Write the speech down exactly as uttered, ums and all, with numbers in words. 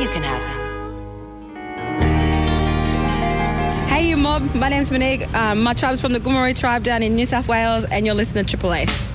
you can have him. Hey, you mob. My name's Monique. Um, my tribe's from the Gomeroi tribe down in New South Wales, and you're listening to Triple A.